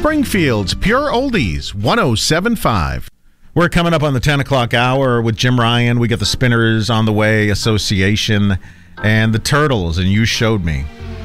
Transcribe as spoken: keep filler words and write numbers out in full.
Springfield's Pure Oldies, one oh seven point five. We're coming up on the ten o'clock hour with Jim Ryan. We got the Spinners on the way, Association, and the Turtles, and You Showed Me.